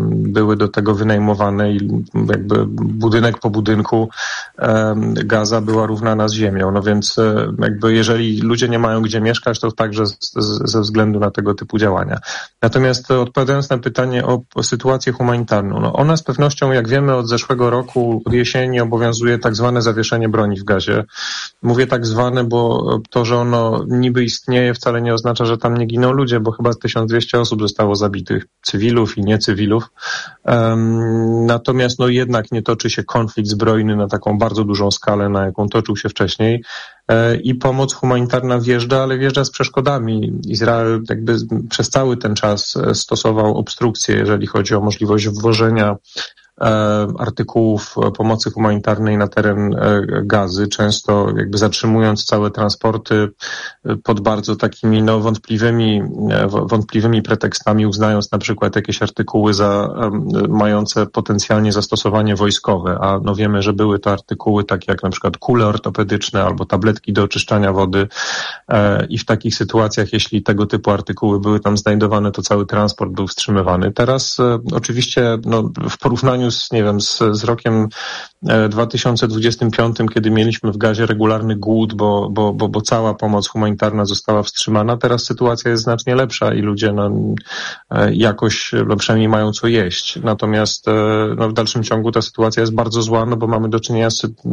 były do tego wynajmowane i jakby budynek po budynku Gaza była równana z ziemią. No więc jakby jeżeli ludzie nie mają gdzie mieszkać, to także ze względu na tego typu działania. Natomiast odpowiadając na pytanie o sytuację humanitarną, no ona z pewnością, jak wiemy, od zeszłego roku, od jesieni obowiązuje tak zwane zawieszenie broni w Gazie. Mówię tak zwane, bo to, że ono niby istnieje, wcale nie oznacza, że tam nie giną ludzie, bo chyba 1200 osób zostało zabitych, cywilów i niecywilów. Natomiast no jednak nie toczy się konflikt zbrojny na taką bardzo dużą skalę, na jaką toczył się wcześniej. I pomoc humanitarna wjeżdża, ale wjeżdża z przeszkodami. Izrael jakby przez cały ten czas stosował obstrukcje, jeżeli chodzi o możliwość wwożenia artykułów pomocy humanitarnej na teren Gazy, często jakby zatrzymując całe transporty pod bardzo takimi wątpliwymi pretekstami, uznając na przykład jakieś artykuły mające potencjalnie zastosowanie wojskowe, a no wiemy, że były to artykuły takie jak na przykład kule ortopedyczne albo tabletki do oczyszczania wody i w takich sytuacjach, jeśli tego typu artykuły były tam znajdowane, to cały transport był wstrzymywany. Teraz oczywiście no, w porównaniu z rokiem 2025, kiedy mieliśmy w Gazie regularny głód, bo cała pomoc humanitarna została wstrzymana. Teraz sytuacja jest znacznie lepsza i ludzie jakoś przynajmniej mają co jeść. Natomiast w dalszym ciągu ta sytuacja jest bardzo zła, no bo mamy do czynienia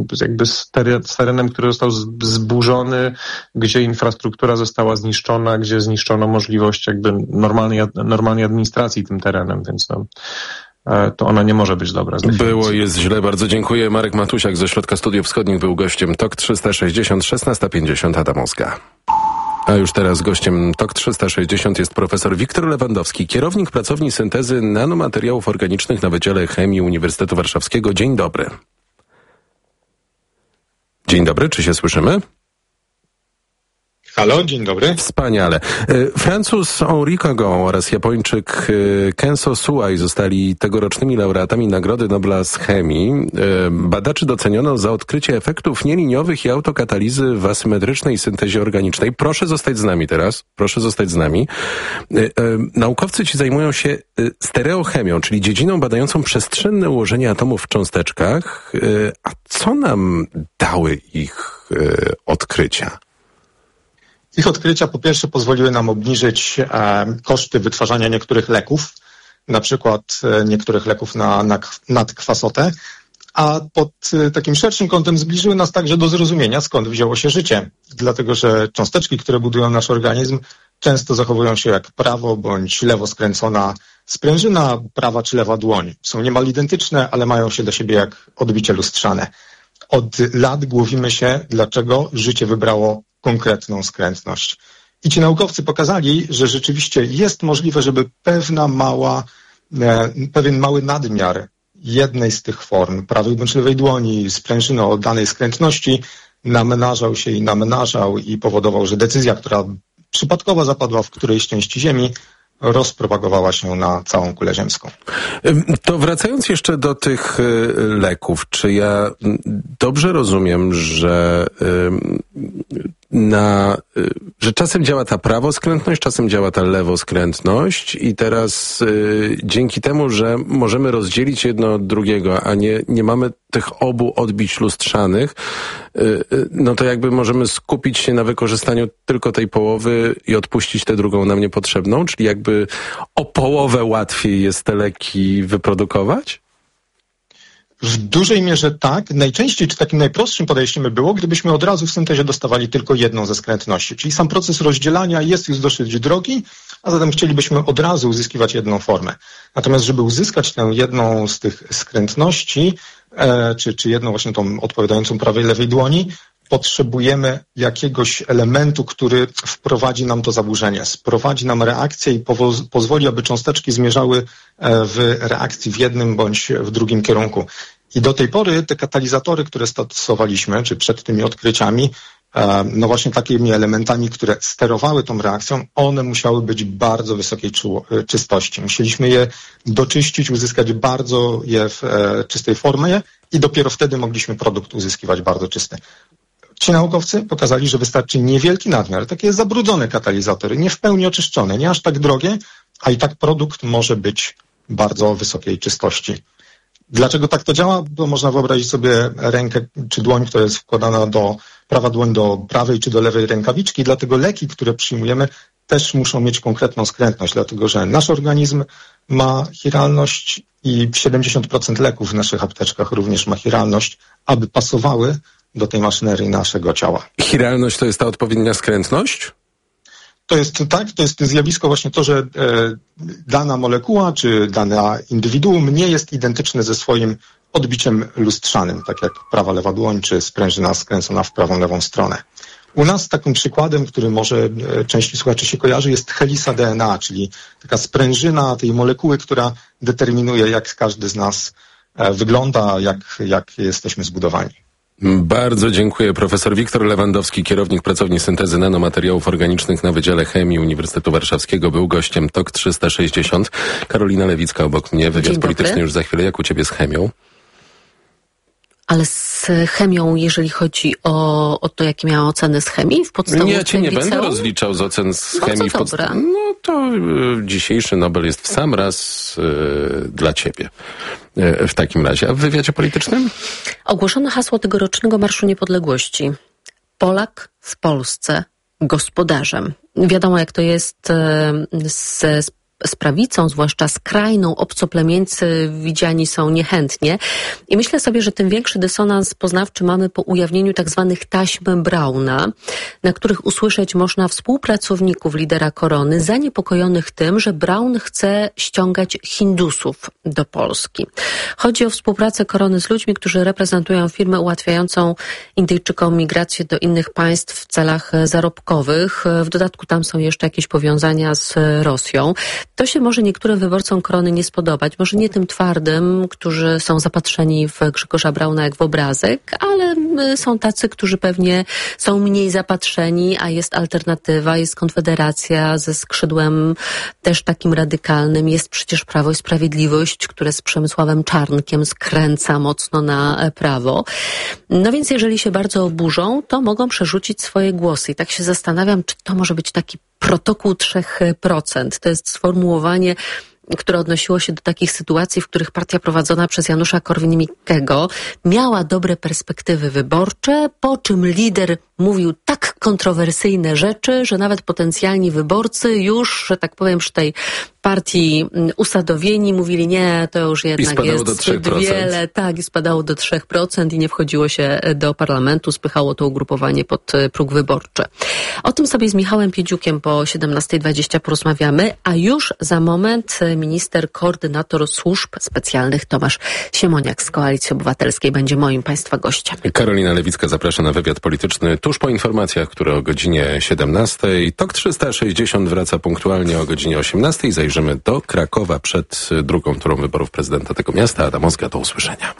z terenem, który został zburzony, gdzie infrastruktura została zniszczona, gdzie zniszczono możliwość jakby normalnej administracji tym terenem, więc to ona nie może być dobra. Było i jest źle. Bardzo dziękuję. Marek Matusiak ze Środka Studiów Wschodnich był gościem TOK 360, 16:50 Adam Ozga. A już teraz gościem TOK 360 jest profesor Wiktor Lewandowski, kierownik pracowni syntezy nanomateriałów organicznych na Wydziale Chemii Uniwersytetu Warszawskiego. Dzień dobry. Dzień dobry, czy się słyszymy? Halo, dzień dobry. Wspaniale. Francuz Henri Cagon oraz Japończyk Kenzo Suai zostali tegorocznymi laureatami Nagrody Nobla z chemii. Badaczy doceniono za odkrycie efektów nieliniowych i autokatalizy w asymetrycznej syntezie organicznej. Proszę zostać z nami teraz. Proszę zostać z nami. Naukowcy ci zajmują się stereochemią, czyli dziedziną badającą przestrzenne ułożenie atomów w cząsteczkach. A co nam dały ich odkrycia? Ich odkrycia po pierwsze pozwoliły nam obniżyć koszty wytwarzania niektórych leków, na przykład niektórych leków na nadkwasotę, a pod takim szerszym kątem zbliżyły nas także do zrozumienia, skąd wzięło się życie. Dlatego, że cząsteczki, które budują nasz organizm, często zachowują się jak prawo bądź lewo skręcona sprężyna, prawa czy lewa dłoń. Są niemal identyczne, ale mają się do siebie jak odbicie lustrzane. Od lat głowimy się, dlaczego życie wybrało konkretną skrętność. I ci naukowcy pokazali, że rzeczywiście jest możliwe, żeby pewien mały nadmiar jednej z tych form, prawej bądź lewej dłoni, sprężyny o danej skrętności, namnażał i powodował, że decyzja, która przypadkowo zapadła w którejś części Ziemi, rozpropagowała się na całą kulę ziemską. To wracając jeszcze do tych leków, czy ja dobrze rozumiem, że czasem działa ta prawoskrętność, czasem działa ta lewoskrętność i teraz dzięki temu, że możemy rozdzielić jedno od drugiego, a nie mamy tych obu odbić lustrzanych, no to jakby możemy skupić się na wykorzystaniu tylko tej połowy i odpuścić tę drugą nam niepotrzebną, czyli jakby o połowę łatwiej jest te leki wyprodukować? W dużej mierze tak. Najczęściej, czy takim najprostszym podejściem by było, gdybyśmy od razu w syntezie dostawali tylko jedną ze skrętności. Czyli sam proces rozdzielania jest już dosyć drogi, a zatem chcielibyśmy od razu uzyskiwać jedną formę. Natomiast, żeby uzyskać tę jedną z tych skrętności, czy jedną właśnie tą odpowiadającą prawej, lewej dłoni, potrzebujemy jakiegoś elementu, który wprowadzi nam to zaburzenie, sprowadzi nam reakcję i pozwoli, aby cząsteczki zmierzały w reakcji w jednym bądź w drugim kierunku. I do tej pory te katalizatory, które stosowaliśmy, czy przed tymi odkryciami, no właśnie takimi elementami, które sterowały tą reakcją, one musiały być bardzo wysokiej czystości. Musieliśmy je doczyścić, uzyskać bardzo je w czystej formie i dopiero wtedy mogliśmy produkt uzyskiwać bardzo czysty. Ci naukowcy pokazali, że wystarczy niewielki nadmiar, takie zabrudzone katalizatory, nie w pełni oczyszczone, nie aż tak drogie, a i tak produkt może być bardzo wysokiej czystości. Dlaczego tak to działa? Bo można wyobrazić sobie rękę czy dłoń, która jest wkładana prawa dłoń do prawej czy do lewej rękawiczki, dlatego leki, które przyjmujemy, też muszą mieć konkretną skrętność, dlatego że nasz organizm ma chiralność i 70% leków w naszych apteczkach również ma chiralność, aby pasowały do tej maszynerii naszego ciała. Chiralność to jest ta odpowiednia skrętność? To jest zjawisko właśnie to, że dana molekuła czy dane indywiduum nie jest identyczne ze swoim odbiciem lustrzanym, tak jak prawa, lewa dłoń czy sprężyna skręcona w prawą, lewą stronę. U nas takim przykładem, który może części słuchaczy się kojarzy, jest helisa DNA, czyli taka sprężyna tej molekuły, która determinuje, jak każdy z nas wygląda, jak jesteśmy zbudowani. Bardzo dziękuję. Profesor Wiktor Lewandowski, kierownik pracowni syntezy nanomateriałów organicznych na Wydziale Chemii Uniwersytetu Warszawskiego, był gościem TOK 360. Karolina Lewicka obok mnie. Wywiad polityczny już za chwilę. Jak u ciebie z chemią? Ale z chemią, jeżeli chodzi o to, jakie miała oceny z chemii w podstawówce? Nie, ja cię nie będę rozliczał z ocen z chemii. No to dzisiejszy Nobel jest w sam raz dla ciebie. W takim razie. A w wywiadzie politycznym? Ogłoszono hasło tegorocznego Marszu Niepodległości. Polak w Polsce gospodarzem. Wiadomo, jak to jest z prawicą, zwłaszcza skrajną, obcoplemieńcy widziani są niechętnie. I myślę sobie, że tym większy dysonans poznawczy mamy po ujawnieniu tak zwanych taśm Brauna, na których usłyszeć można współpracowników lidera Korony zaniepokojonych tym, że Braun chce ściągać Hindusów do Polski. Chodzi o współpracę Korony z ludźmi, którzy reprezentują firmę ułatwiającą Indyjczykom migrację do innych państw w celach zarobkowych. W dodatku tam są jeszcze jakieś powiązania z Rosją. To się może niektórym wyborcom Korony nie spodobać, może nie tym twardym, którzy są zapatrzeni w Grzegorza Brauna jak w obrazek, ale są tacy, którzy pewnie są mniej zapatrzeni, a jest alternatywa, jest Konfederacja ze skrzydłem też takim radykalnym, jest przecież Prawo i Sprawiedliwość, które z Przemysławem Czarnkiem skręca mocno na prawo. No więc jeżeli się bardzo oburzą, to mogą przerzucić swoje głosy. I tak się zastanawiam, czy to może być taki protokół 3%. To jest sformułowanie, które odnosiło się do takich sytuacji, w których partia prowadzona przez Janusza Korwin-Mikkego miała dobre perspektywy wyborcze, po czym lider mówił tak kontrowersyjne rzeczy, że nawet potencjalni wyborcy już, że tak powiem, przy tej partii usadowieni mówili, nie, to już jednak jest wiele, tak, i spadało do 3% i nie wchodziło się do parlamentu, spychało to ugrupowanie pod próg wyborczy. O tym sobie z Michałem Piedziukiem po 17:20 porozmawiamy, a już za moment minister koordynator służb specjalnych Tomasz Siemoniak z Koalicji Obywatelskiej będzie moim państwa gościem. Karolina Lewicka zaprasza na wywiad polityczny tuż po informacjach, które o godzinie 17:00. TOK 360 wraca punktualnie o godzinie 18:00. Zajrzymy do Krakowa przed drugą turą wyborów prezydenta tego miasta. Adam Ozga, do usłyszenia.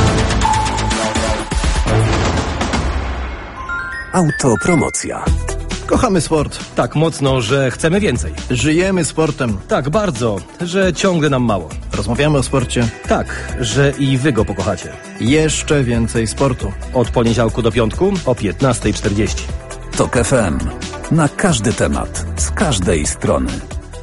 Autopromocja. Kochamy sport tak mocno, że chcemy więcej. Żyjemy sportem. Tak bardzo, że ciągle nam mało. Rozmawiamy o sporcie. Tak, że i wy go pokochacie. Jeszcze więcej sportu. Od poniedziałku do piątku o 15:40. TOK FM. Na każdy temat, z każdej strony.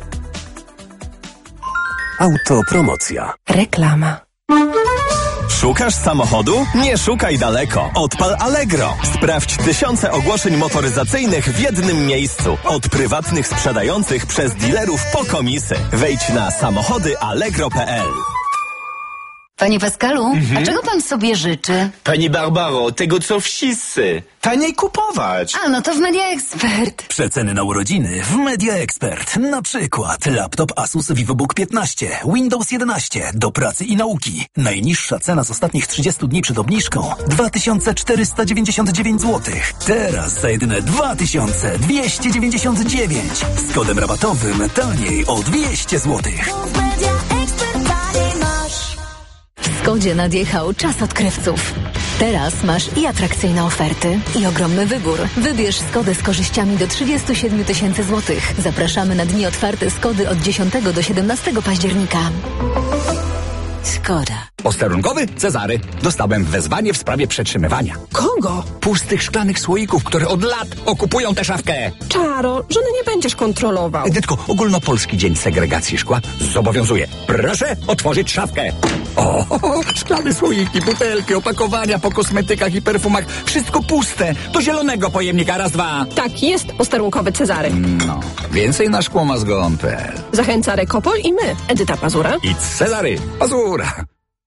Autopromocja. Reklama. Szukasz samochodu? Nie szukaj daleko. Odpal Allegro. Sprawdź tysiące ogłoszeń motoryzacyjnych w jednym miejscu. Od prywatnych sprzedających przez dealerów po komisy. Wejdź na samochodyallegro.pl. Panie Pascalu, a czego pan sobie życzy? Pani Barbaro, tego co wszyscy. Taniej kupować. A, no to w Media Expert. Przeceny na urodziny w Media Expert. Na przykład laptop Asus VivoBook 15, Windows 11 do pracy i nauki. Najniższa cena z ostatnich 30 dni przed obniżką 2499 zł. Teraz za jedyne 2299. Z kodem rabatowym taniej o 200 zł. W Skodzie nadjechał czas odkrywców. Teraz masz i atrakcyjne oferty, i ogromny wybór. Wybierz Skodę z korzyściami do 37 000 złotych. Zapraszamy na dni otwarte Skody od 10 do 17 października. Skoda. Posterunkowy Cezary. Dostałem wezwanie w sprawie przetrzymywania. Kogo? Pustych szklanych słoików, które od lat okupują tę szafkę. Czaro, żony nie będziesz kontrolował. Edytko, Ogólnopolski Dzień Segregacji Szkła zobowiązuje. Proszę otworzyć szafkę. O, szklane słoiki, butelki, opakowania po kosmetykach i perfumach. Wszystko puste. Do zielonego pojemnika, raz, dwa. Tak, jest posterunkowy Cezary. No, więcej na szkłomazgon.pl. Zachęca Rekopol i my, Edyta Pazura i Cezary Pazura.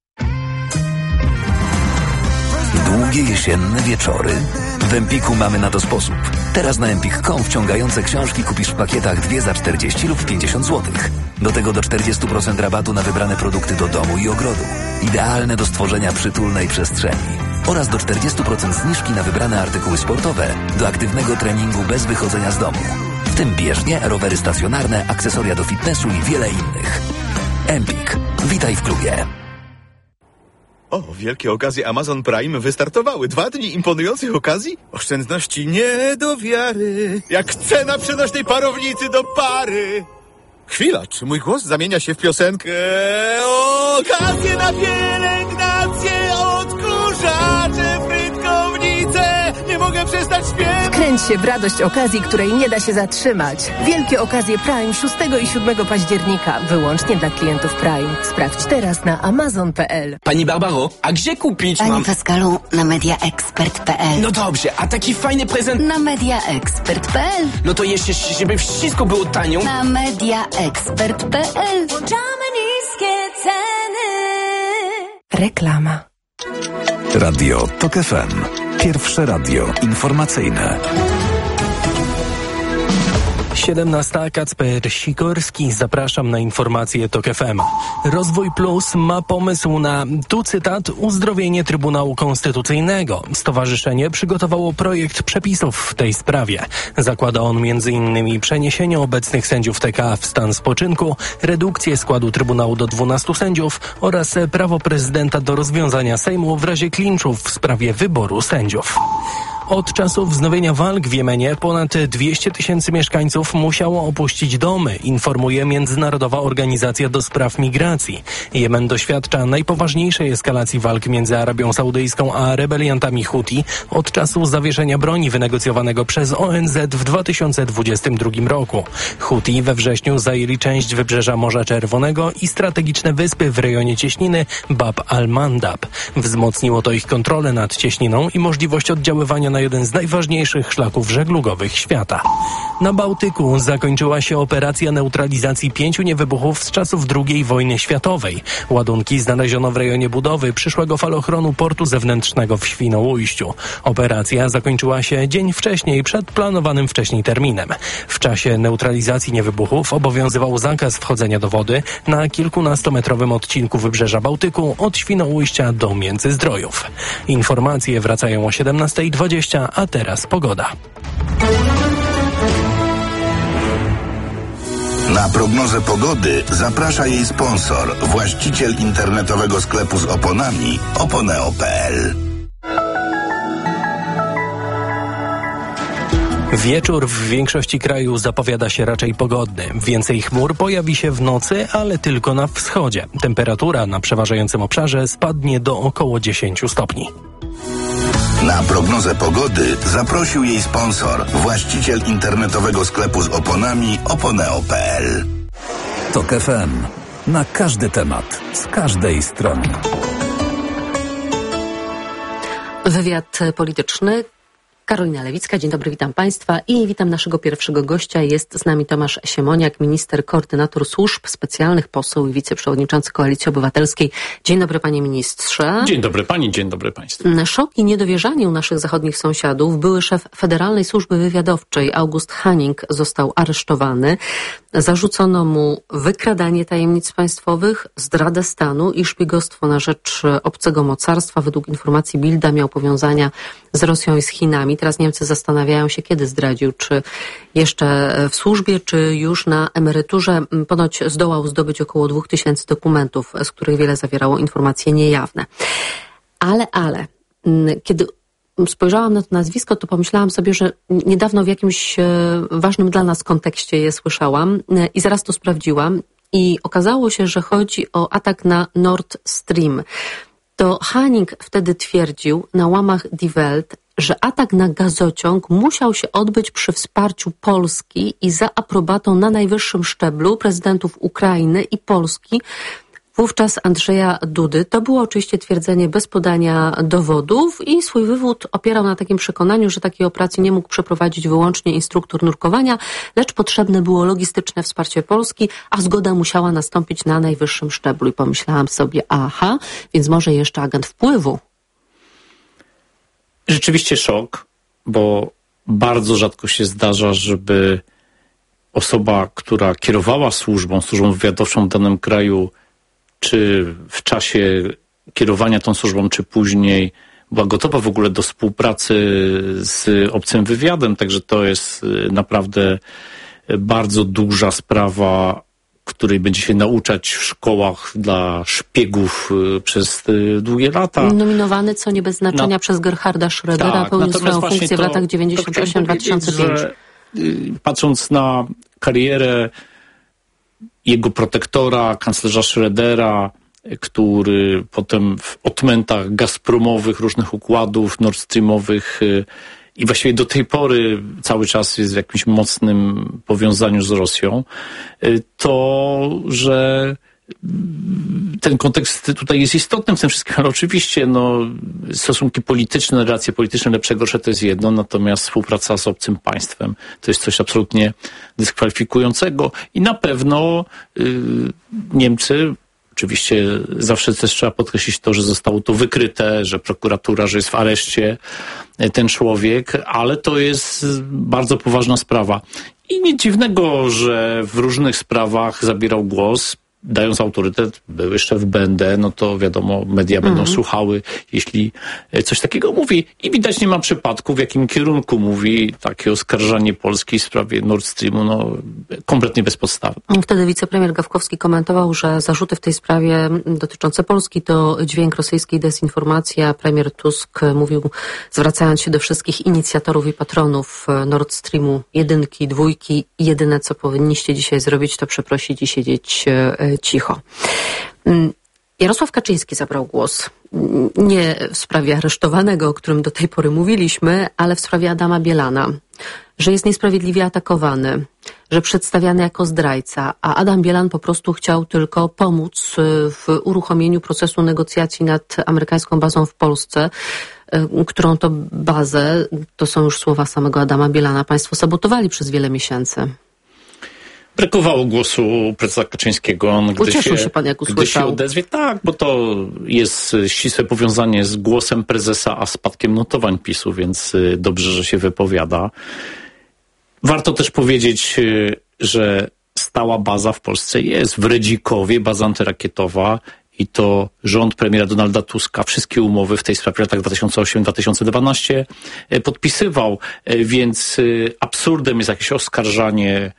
Długie jesienne wieczory. W Empiku mamy na to sposób. Teraz na empik.com wciągające książki kupisz w pakietach 2 za 40 lub 50 zł. Do tego do 40% rabatu na wybrane produkty do domu i ogrodu. Idealne do stworzenia przytulnej przestrzeni. Oraz do 40% zniżki na wybrane artykuły sportowe do aktywnego treningu bez wychodzenia z domu. W tym bieżnie, rowery stacjonarne, akcesoria do fitnessu i wiele innych. Empik. Witaj w klubie. O, wielkie okazje Amazon Prime wystartowały. 2 dni imponujących okazji? Oszczędności nie do wiary. Jak cena przenośnej parownicy do pary. Chwila, czy mój głos zamienia się w piosenkę? Okazje na pielęgnację, odkurzacze, frytkownice. Nie mogę przestać śpiewać. Wkręć się w radość okazji, której nie da się zatrzymać. Wielkie okazje Prime 6 i 7 października. Wyłącznie dla klientów Prime. Sprawdź teraz na amazon.pl. Pani Barbaro, a gdzie kupić Panie Pascalu, na mediaexpert.pl. No dobrze, a taki fajny prezent... Na mediaexpert.pl. No to jeszcze, żeby wszystko było tanio. Na mediaexpert.pl. Włączamy niskie ceny. Reklama. Radio TOK FM. Pierwsze radio informacyjne. 17. Kacper Sikorski. Zapraszam na informacje TOK FM. Rozwój Plus ma pomysł na, tu cytat, uzdrowienie Trybunału Konstytucyjnego. Stowarzyszenie przygotowało projekt przepisów w tej sprawie. Zakłada on m.in. przeniesienie obecnych sędziów TK w stan spoczynku, redukcję składu Trybunału do 12 sędziów oraz prawo prezydenta do rozwiązania Sejmu w razie klinczów w sprawie wyboru sędziów. Od czasu wznowienia walk w Jemenie ponad 200 000 mieszkańców musiało opuścić domy, informuje Międzynarodowa Organizacja do Spraw Migracji. Jemen doświadcza najpoważniejszej eskalacji walk między Arabią Saudyjską a rebeliantami Huti od czasu zawieszenia broni wynegocjowanego przez ONZ w 2022 roku. Huti we wrześniu zajęli część wybrzeża Morza Czerwonego i strategiczne wyspy w rejonie cieśniny Bab al-Mandab. Wzmocniło to ich kontrolę nad cieśniną i możliwość oddziaływania na jeden z najważniejszych szlaków żeglugowych świata. Na Bałtyku zakończyła się operacja neutralizacji 5 niewybuchów z czasów II wojny światowej. Ładunki znaleziono w rejonie budowy przyszłego falochronu portu zewnętrznego w Świnoujściu. Operacja zakończyła się dzień wcześniej, przed planowanym wcześniej terminem. W czasie neutralizacji niewybuchów obowiązywał zakaz wchodzenia do wody na kilkunastometrowym odcinku wybrzeża Bałtyku od Świnoujścia do Międzyzdrojów. Informacje wracają o 17:20, a teraz pogoda. Na prognozę pogody zaprasza jej sponsor, właściciel internetowego sklepu z oponami oponeo.pl. Wieczór w większości kraju zapowiada się raczej pogodny. Więcej chmur pojawi się w nocy, ale tylko na wschodzie. Temperatura na przeważającym obszarze spadnie do około 10 stopni. Na prognozę pogody zaprosił jej sponsor, właściciel internetowego sklepu z oponami oponeo.pl. TOK FM. Na każdy temat, z każdej strony. Wywiad polityczny. Karolina Lewicka, dzień dobry, witam Państwa i witam naszego pierwszego gościa. Jest z nami Tomasz Siemoniak, minister, koordynator służb specjalnych, poseł i wiceprzewodniczący Koalicji Obywatelskiej. Dzień dobry, panie ministrze. Dzień dobry pani, dzień dobry państwu. Szok i niedowierzanie u naszych zachodnich sąsiadów. Były szef Federalnej Służby Wywiadowczej August Hanning został aresztowany. Zarzucono mu wykradanie tajemnic państwowych, zdradę stanu i szpiegostwo na rzecz obcego mocarstwa. Według informacji Bilda miał powiązania z Rosją i z Chinami. Teraz Niemcy zastanawiają się, kiedy zdradził, czy jeszcze w służbie, czy już na emeryturze. Ponoć zdołał zdobyć około 2000 dokumentów, z których wiele zawierało informacje niejawne. Ale, kiedy spojrzałam na to nazwisko, to pomyślałam sobie, że niedawno w jakimś ważnym dla nas kontekście je słyszałam i zaraz to sprawdziłam. i okazało się, że chodzi o atak na Nord Stream. To Hanning wtedy twierdził na łamach Die Welt, że atak na gazociąg musiał się odbyć przy wsparciu Polski i za aprobatą na najwyższym szczeblu prezydentów Ukrainy i Polski, wówczas Andrzeja Dudy. To było oczywiście twierdzenie bez podania dowodów i swój wywód opierał na takim przekonaniu, że takiej operacji nie mógł przeprowadzić wyłącznie instruktor nurkowania, lecz potrzebne było logistyczne wsparcie Polski, a zgoda musiała nastąpić na najwyższym szczeblu. I pomyślałam sobie, aha, więc może jeszcze agent wpływu. Rzeczywiście szok, bo bardzo rzadko się zdarza, żeby osoba, która kierowała służbą wywiadowczą w danym kraju, czy w czasie kierowania tą służbą, czy później, była gotowa w ogóle do współpracy z obcym wywiadem. Także to jest naprawdę bardzo duża sprawa, której będzie się nauczać w szkołach dla szpiegów przez długie lata. Nominowany, co nie bez znaczenia, przez Gerharda Schrödera, pełnił swoją funkcję w latach 98-2005. Patrząc na karierę jego protektora, kanclerza Schrödera, który potem w odmętach gazpromowych, różnych układów Nord Streamowych i właściwie do tej pory cały czas jest w jakimś mocnym powiązaniu z Rosją, to, że ten kontekst tutaj jest istotny w tym wszystkim, ale oczywiście stosunki polityczne, relacje polityczne lepsze, gorsze to jest jedno, natomiast współpraca z obcym państwem to jest coś absolutnie dyskwalifikującego i na pewno Niemcy, oczywiście zawsze też trzeba podkreślić to, że zostało to wykryte, że prokuratura, że jest w areszcie ten człowiek, ale to jest bardzo poważna sprawa. I nic dziwnego, że w różnych sprawach zabierał głos, dając autorytet, był jeszcze w BND, no to wiadomo, media będą słuchały, jeśli coś takiego mówi. I widać, nie ma przypadku, w jakim kierunku mówi takie oskarżanie Polski w sprawie Nord Streamu, kompletnie bezpodstawne. Wtedy wicepremier Gawkowski komentował, że zarzuty w tej sprawie dotyczące Polski to dźwięk rosyjskiej dezinformacji, a premier Tusk mówił, zwracając się do wszystkich inicjatorów i patronów Nord Streamu 1, 2, jedyne co powinniście dzisiaj zrobić, to przeprosić i siedzieć cicho. Jarosław Kaczyński zabrał głos nie w sprawie aresztowanego, o którym do tej pory mówiliśmy, ale w sprawie Adama Bielana, że jest niesprawiedliwie atakowany, że przedstawiany jako zdrajca, a Adam Bielan po prostu chciał tylko pomóc w uruchomieniu procesu negocjacji nad amerykańską bazą w Polsce, którą to bazę, to są już słowa samego Adama Bielana, państwo sabotowali przez wiele miesięcy. Brakowało głosu prezesa Kaczyńskiego, Ucieszył się pan, jak usłyszał. Gdy się odezwie. Tak, bo to jest ścisłe powiązanie z głosem prezesa, a spadkiem notowań PiS-u, więc dobrze, że się wypowiada. Warto też powiedzieć, że stała baza w Polsce jest w Redzikowie, baza antyrakietowa, i to rząd premiera Donalda Tuska wszystkie umowy w tej sprawie w latach 2008-2012 podpisywał, więc absurdem jest jakieś oskarżanie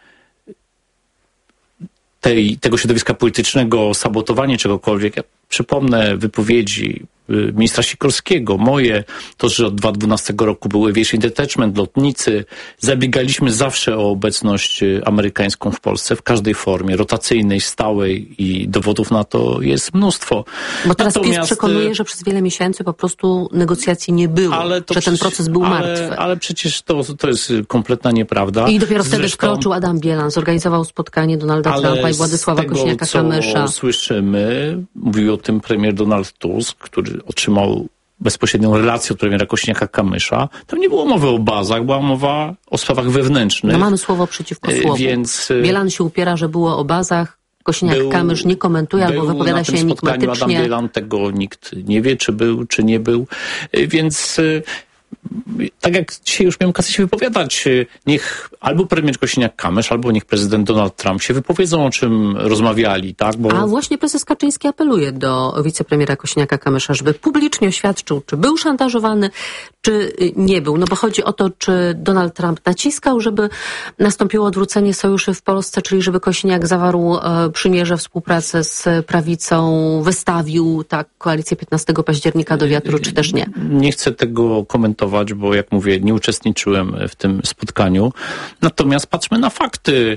tego środowiska politycznego, sabotowanie czegokolwiek. Ja przypomnę wypowiedzi ministra Sikorskiego, moje, to, że od 2012 roku był Aviation Detachment, lotnicy. Zabiegaliśmy zawsze o obecność amerykańską w Polsce w każdej formie, rotacyjnej, stałej i dowodów na to jest mnóstwo. Bo teraz PiS przekonuje, że przez wiele miesięcy po prostu negocjacji nie było, że ten proces był martwy. Ale przecież to jest kompletna nieprawda. I dopiero wtedy wkroczył Adam Bielan, zorganizował spotkanie Donalda Trumpa i Władysława Kosiniaka-Kamysza. Co słyszymy, mówił o tym premier Donald Tusk, który otrzymał bezpośrednią relację od premiera Kosiniaka-Kamysza. Tam nie było mowy o bazach, była mowa o sprawach wewnętrznych. Mamy słowo przeciwko słowu. Więc Bielan się upiera, że było o bazach. Kosiniak-Kamysz nie komentuje albo wypowiada się enigmatycznie. Adam Bielan, tego nikt nie wie, czy był, czy nie był. Więc tak jak dzisiaj już miałem okazję się wypowiadać, niech albo premier Kosiniak-Kamysz, albo niech prezydent Donald Trump się wypowiedzą, o czym rozmawiali, tak? A właśnie prezes Kaczyński apeluje do wicepremiera Kosiniaka-Kamysza, żeby publicznie oświadczył, czy był szantażowany, czy nie był. No bo chodzi o to, czy Donald Trump naciskał, żeby nastąpiło odwrócenie sojuszy w Polsce, czyli żeby Kosiniak zawarł przymierze, współpracę z prawicą, wystawił koalicję 15 października do wiatru, czy też nie? Nie chcę tego komentować, bo jak mówię, nie uczestniczyłem w tym spotkaniu. Natomiast patrzmy na fakty.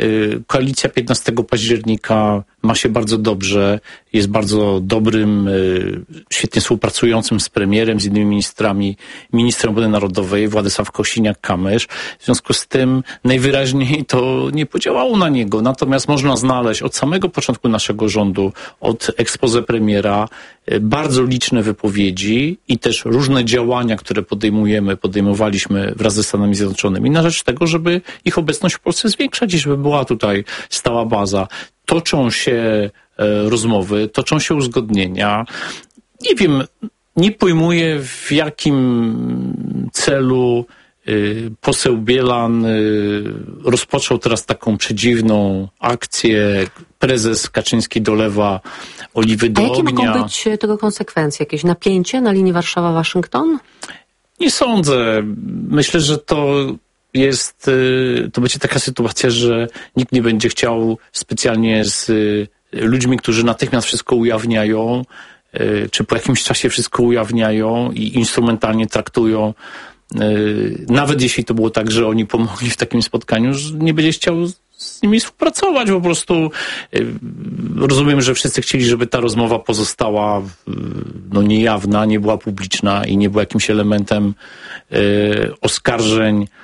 Koalicja 15 października ma się bardzo dobrze, jest bardzo dobrym, świetnie współpracującym z premierem, z innymi ministrami, ministrem obrony narodowej, Władysław Kosiniak-Kamysz. W związku z tym najwyraźniej to nie podziałało na niego. Natomiast można znaleźć od samego początku naszego rządu, od exposé premiera, bardzo liczne wypowiedzi i też różne działania, które podejmowaliśmy wraz ze Stanami Zjednoczonymi na rzecz tego, żeby ich obecność w Polsce zwiększać i żeby była tutaj stała baza. Toczą się rozmowy, toczą się uzgodnienia. Nie wiem, nie pojmuję, w jakim celu poseł Bielan rozpoczął teraz taką przedziwną akcję. Prezes Kaczyński dolewa oliwy do ognia. A jakie mogą być tego konsekwencje? Jakieś napięcie na linii Warszawa-Waszyngton? Nie sądzę. Myślę, że to będzie taka sytuacja, że nikt nie będzie chciał specjalnie z ludźmi, którzy natychmiast wszystko ujawniają, czy po jakimś czasie wszystko ujawniają i instrumentalnie traktują, nawet jeśli to było tak, że oni pomogli w takim spotkaniu, że nie będzie chciał z nimi współpracować. Po prostu rozumiem, że wszyscy chcieli, żeby ta rozmowa pozostała niejawna, nie była publiczna i nie była jakimś elementem oskarżeń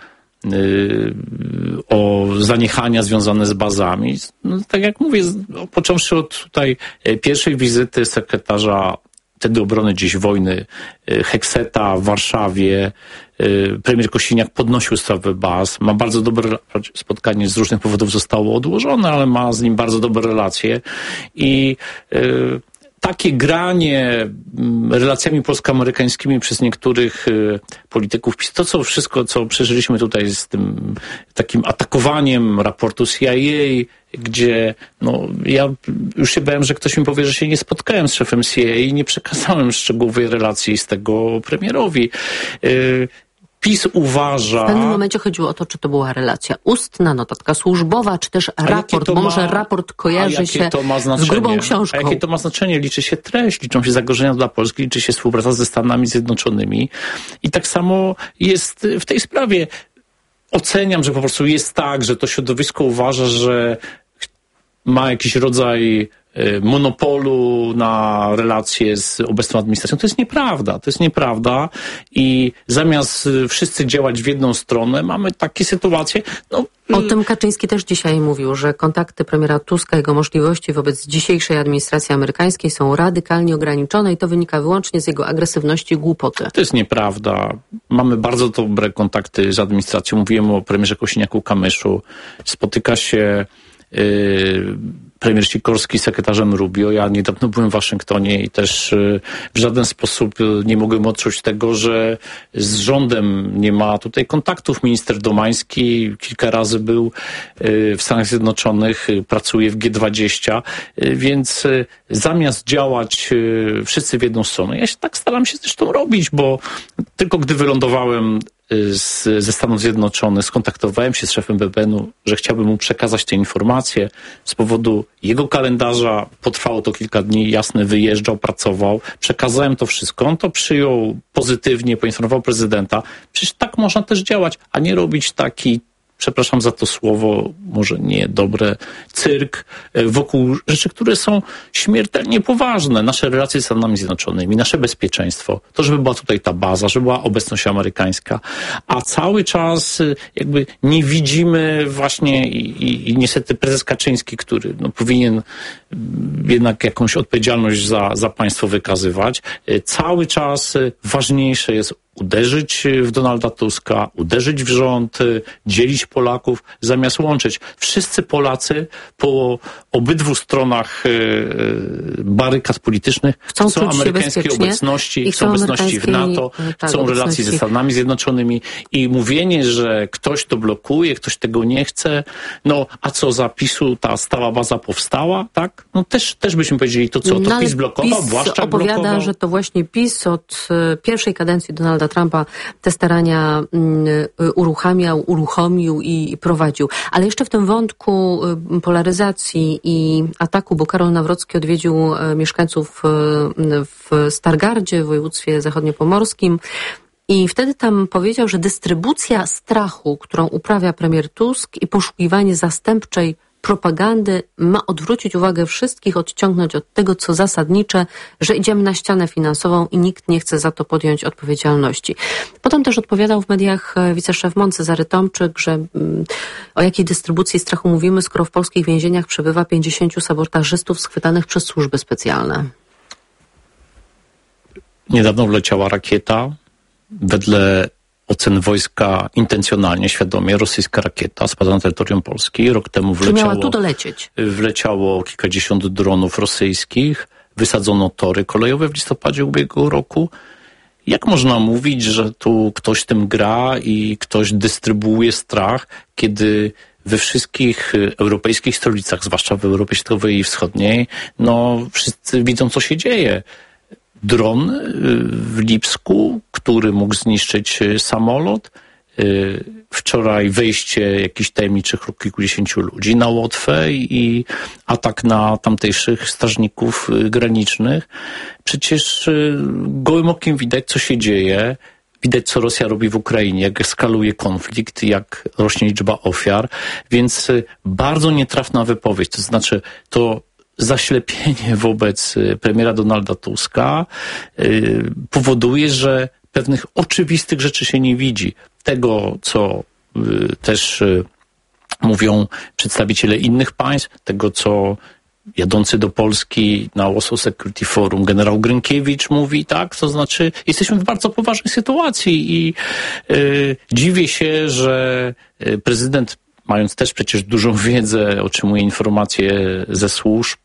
o zaniechania związane z bazami. No, tak jak mówię, począwszy od tutaj pierwszej wizyty sekretarza wtedy obrony dziś wojny Hekseta w Warszawie, premier Kosiniak podnosił sprawę baz, ma bardzo dobre spotkanie, z różnych powodów zostało odłożone, ale ma z nim bardzo dobre relacje i takie granie relacjami polsko-amerykańskimi przez niektórych polityków, to co wszystko, co przeżyliśmy tutaj z tym takim atakowaniem raportu CIA, gdzie ja już się bałem, że ktoś mi powie, że się nie spotkałem z szefem CIA i nie przekazałem szczegółowej relacji z tego premierowi. PiS uważa... W pewnym momencie chodziło o to, czy to była relacja ustna, notatka służbowa, czy też raport, bo może raport kojarzy się z grubą książką. A jakie to ma znaczenie? Liczy się treść, liczą się zagrożenia dla Polski, liczy się współpraca ze Stanami Zjednoczonymi. I tak samo jest w tej sprawie. Oceniam, że po prostu jest tak, że to środowisko uważa, że ma jakiś rodzaj monopolu na relacje z obecną administracją. To jest nieprawda i zamiast wszyscy działać w jedną stronę, mamy takie sytuacje. O tym Kaczyński też dzisiaj mówił, że kontakty premiera Tuska, jego możliwości wobec dzisiejszej administracji amerykańskiej są radykalnie ograniczone i to wynika wyłącznie z jego agresywności i głupoty. To jest nieprawda. Mamy bardzo dobre kontakty z administracją. Mówiłem o premierze Kosiniaku-Kamyszu. Spotyka się premier Sikorski z sekretarzem Rubio. Ja niedawno byłem w Waszyngtonie i też w żaden sposób nie mogłem odczuć tego, że z rządem nie ma tutaj kontaktów. Minister Domański kilka razy był w Stanach Zjednoczonych, pracuje w G20, więc zamiast działać wszyscy w jedną stronę, ja się tak staram się zresztą robić, bo tylko gdy wylądowałem ze Stanów Zjednoczonych, skontaktowałem się z szefem BBN-u, że chciałbym mu przekazać te informacje. Z powodu jego kalendarza potrwało to kilka dni, jasne, wyjeżdżał, pracował. Przekazałem to wszystko. On to przyjął pozytywnie, poinformował prezydenta. Przecież tak można też działać, a nie robić taki, przepraszam za to słowo, może nie dobre, cyrk wokół rzeczy, które są śmiertelnie poważne. Nasze relacje z Stanami Zjednoczonymi, nasze bezpieczeństwo, to, żeby była tutaj ta baza, żeby była obecność amerykańska, a cały czas jakby nie widzimy właśnie i niestety prezes Kaczyński, który powinien jednak jakąś odpowiedzialność za państwo wykazywać, cały czas ważniejsze jest uderzyć w Donalda Tuska, uderzyć w rząd, dzielić Polaków, zamiast łączyć. Wszyscy Polacy po obydwu stronach barykad politycznych chcą amerykańskiej obecności, chcą obecności w NATO, chcą relacji ze Stanami Zjednoczonymi i mówienie, że ktoś to blokuje, ktoś tego nie chce, a co za PiS-u ta stała baza powstała, tak? Też byśmy powiedzieli, to co, to PiS blokował, Błaszczak opowiada, blokował. że to właśnie PiS od pierwszej kadencji Donalda Trumpa te starania uruchomił i prowadził. Ale jeszcze w tym wątku polaryzacji i ataku, bo Karol Nawrocki odwiedził mieszkańców w Stargardzie, w województwie zachodniopomorskim. I wtedy tam powiedział, że dystrybucja strachu, którą uprawia premier Tusk i poszukiwanie zastępczej propagandy ma odwrócić uwagę wszystkich, odciągnąć od tego, co zasadnicze, że idziemy na ścianę finansową i nikt nie chce za to podjąć odpowiedzialności. Potem też odpowiadał w mediach wiceszef MON Cezary Tomczyk, że o jakiej dystrybucji strachu mówimy, skoro w polskich więzieniach przebywa 50 sabotażystów schwytanych przez służby specjalne. Niedawno wleciała rakieta, wedle ocen wojska intencjonalnie, świadomie, rosyjska rakieta spadła na terytorium Polski. Rok temu miała tu dolecieć. Wleciało kilkadziesiąt dronów rosyjskich, wysadzono tory kolejowe w listopadzie ubiegłego roku. Jak można mówić, że tu ktoś tym gra i ktoś dystrybuuje strach, kiedy we wszystkich europejskich stolicach, zwłaszcza w Europie Środkowej i Wschodniej, wszyscy widzą, co się dzieje. Dron w Lipsku, który mógł zniszczyć samolot. Wczoraj wejście jakichś tajemniczych kilkudziesięciu ludzi na Łotwę i atak na tamtejszych strażników granicznych. Przecież gołym okiem widać, co się dzieje. Widać, co Rosja robi w Ukrainie, jak eskaluje konflikt, jak rośnie liczba ofiar. Więc bardzo nietrafna wypowiedź. To znaczy, to zaślepienie wobec premiera Donalda Tuska powoduje, że pewnych oczywistych rzeczy się nie widzi. Tego, co też mówią przedstawiciele innych państw, tego, co jadący do Polski na Warsaw Security Forum generał Grynkiewicz mówi, tak? To znaczy, jesteśmy w bardzo poważnej sytuacji i dziwię się, że prezydent, mając też przecież dużą wiedzę, otrzymuje informacje ze służb,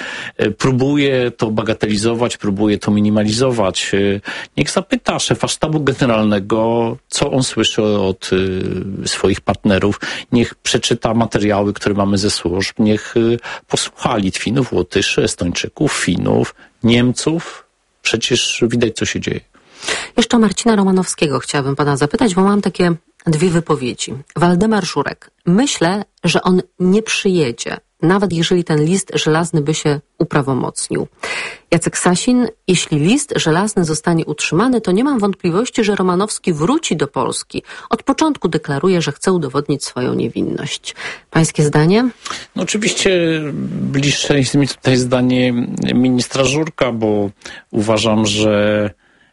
próbuje to bagatelizować, próbuje to minimalizować. Niech zapyta szefa sztabu generalnego, co on słyszy od swoich partnerów. Niech przeczyta materiały, które mamy ze służb. Niech posłucha Litwinów, Łotyszy, Estończyków, Finów, Niemców. Przecież widać, co się dzieje. Jeszcze o Marcina Romanowskiego chciałabym pana zapytać, bo mam takie dwie wypowiedzi. Waldemar Żurek. Myślę, że on nie przyjedzie, nawet jeżeli ten list żelazny by się uprawomocnił. Jacek Sasin. Jeśli list żelazny zostanie utrzymany, to nie mam wątpliwości, że Romanowski wróci do Polski. Od początku deklaruje, że chce udowodnić swoją niewinność. Pańskie zdanie? No oczywiście bliższe jest mi tutaj zdanie ministra Żurka, bo uważam, że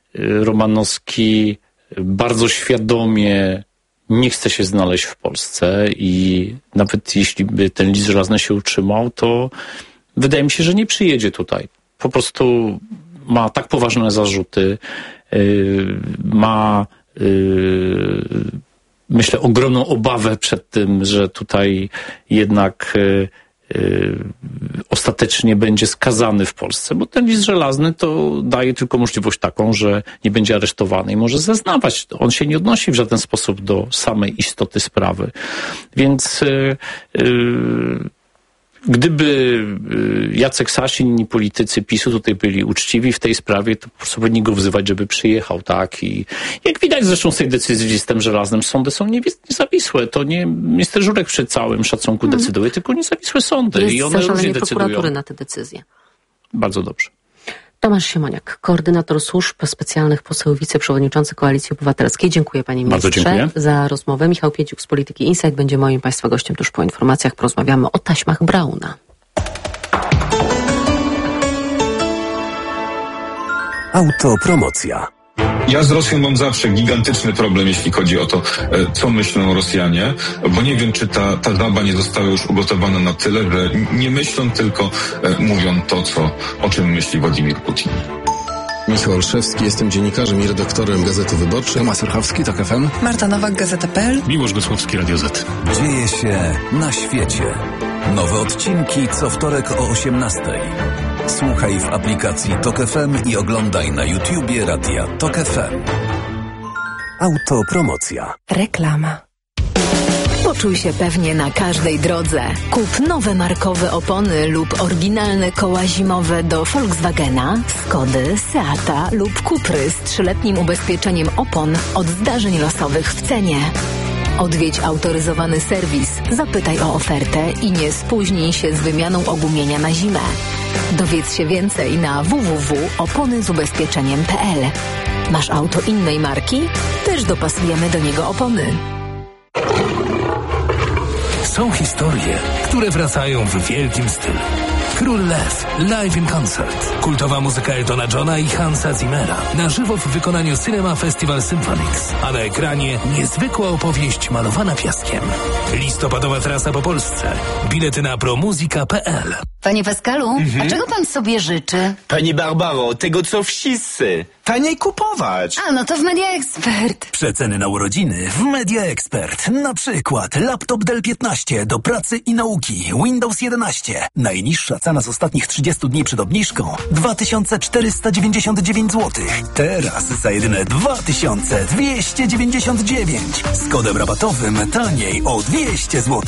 Romanowski bardzo świadomie nie chce się znaleźć w Polsce i nawet jeśli by ten list żelazny się utrzymał, to wydaje mi się, że nie przyjedzie tutaj. Po prostu ma tak poważne zarzuty, ma myślę ogromną obawę przed tym, że tutaj jednak ostatecznie będzie skazany w Polsce, bo ten list żelazny to daje tylko możliwość taką, że nie będzie aresztowany i może zeznawać. On się nie odnosi w żaden sposób do samej istoty sprawy. Więc gdyby Jacek Sasin i inni politycy PiS-u tutaj byli uczciwi w tej sprawie, to po prostu powinni go wzywać, żeby przyjechał, tak? I jak widać zresztą z tej decyzji z listem żelaznym, sądy są niezawisłe. To nie minister Żurek przy całym szacunku decyduje, tylko niezawisłe sądy. Jest i one różnie decydują. prokuratury na te decyzje. Bardzo dobrze. Tomasz Siemoniak, koordynator służb specjalnych, poseł wiceprzewodniczący Koalicji Obywatelskiej. Dziękuję panie ministrze za rozmowę. Michał Pieciuk z Polityki Insight będzie moim państwa gościem tuż po informacjach. Porozmawiamy o taśmach Brauna. Autopromocja. Ja z Rosją mam zawsze gigantyczny problem, jeśli chodzi o to, co myślą Rosjanie, bo nie wiem, czy ta żaba nie została już ugotowana na tyle, że nie myślą, tylko mówią to, o czym myśli Władimir Putin. Michał Olszewski, jestem dziennikarzem i redaktorem Gazety Wyborczej. Tomasz Orchowski, TOK FM. Marta Nowak, Gazeta.pl. Miłosz Gosłowski, Radio Z. Dzieje się na świecie. Nowe odcinki co wtorek o 18:00. Słuchaj w aplikacji TOK FM i oglądaj na YouTubie Radia TOK FM. Autopromocja. Reklama. Poczuj się pewnie na każdej drodze. Kup nowe markowe opony lub oryginalne koła zimowe do Volkswagena, Skody, Seata lub Cupry z 3-letnim ubezpieczeniem opon od zdarzeń losowych w cenie. Odwiedź autoryzowany serwis, zapytaj o ofertę i nie spóźnij się z wymianą ogumienia na zimę. Dowiedz się więcej na www.oponyzubezpieczeniem.pl. Masz auto innej marki? Też dopasujemy do niego opony. Są historie, które wracają w wielkim stylu. Król Lew, live in concert. Kultowa muzyka Eltona Johna i Hansa Zimmera. Na żywo w wykonaniu Cinema Festival Symphonics. A na ekranie niezwykła opowieść malowana piaskiem. Listopadowa trasa po Polsce. Bilety na promuzika.pl. Panie Pascalu, a czego pan sobie życzy? Pani Barbaro, tego co wszyscy. Taniej kupować. A, no to w Media Expert. Przeceny na urodziny w Media Expert. Na przykład laptop Dell 15 do pracy i nauki. Windows 11. Najniższa cena z ostatnich 30 dni przed obniżką 2499 zł. Teraz za jedyne 2299. Z kodem rabatowym taniej o 200 zł.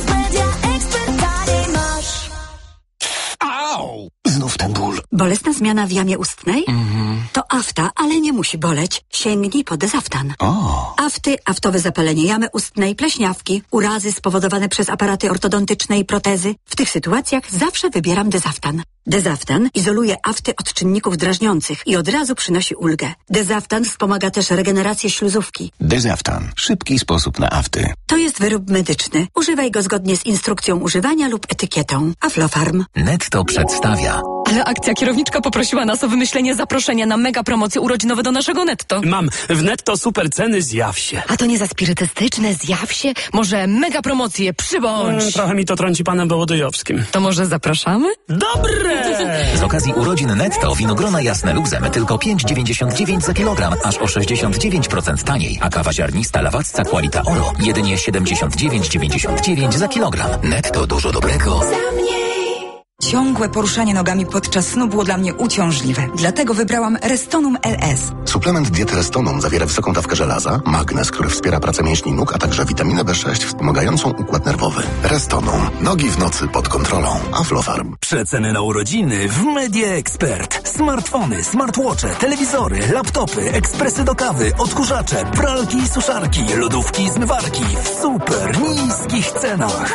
Au! Znów ten ból. Bolesna zmiana w jamie ustnej? To afta, ale nie musi boleć. Sięgnij po Dezaftan. Afty, aftowe zapalenie jamy ustnej, pleśniawki, urazy spowodowane przez aparaty ortodontyczne i protezy. W tych sytuacjach zawsze wybieram Dezaftan. Dezaftan izoluje afty od czynników drażniących i od razu przynosi ulgę. Dezaftan wspomaga też regenerację śluzówki. Dezaftan. Szybki sposób na afty. To jest wyrób medyczny. Używaj go zgodnie z instrukcją używania lub etykietą. Aflofarm. Netto przedstawia. Ale akcja kierowniczka poprosiła nas o wymyślenie zaproszenia na mega promocje urodzinowe do naszego Netto. Mam. W Netto super ceny, zjaw się. A to nie za spirytystyczne, zjaw się? Może mega promocje, przybądź. Trochę mi to trąci panem Wołodyjowskim. To może zapraszamy? Dobre! Z okazji urodzin Netto winogrona jasne luzem tylko 5,99 za kilogram, aż o 69% taniej, a kawa ziarnista Lawacka Qualita Oro jedynie 79,99 za kilogram. Netto dużo dobrego. Ciągłe poruszanie nogami podczas snu było dla mnie uciążliwe. Dlatego wybrałam Restonum LS. Suplement diety Restonum zawiera wysoką dawkę żelaza, magnez, który wspiera pracę mięśni nóg, a także witaminę B6 wspomagającą układ nerwowy. Restonum. Nogi w nocy pod kontrolą. Aflofarm. Przeceny na urodziny w Media Expert. Smartfony, smartwatche, telewizory, laptopy, ekspresy do kawy, odkurzacze, pralki i suszarki, lodówki i zmywarki w super niskich cenach.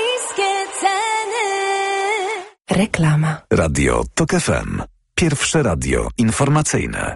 Reklama. Radio TOK FM. Pierwsze radio informacyjne.